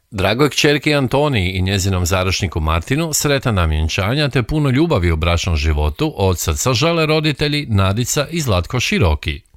Dragoj kćerki Antoniji i njezinom zaručniku Martinu sretan nam vjenčanja te puno ljubavi u bračnom životu od srca žele roditelji Nadica i Zlatko Široki.